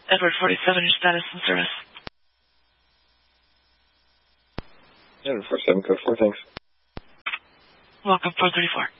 Edward 47, your status and service. Edward 47, code 4, thanks. Welcome, 434.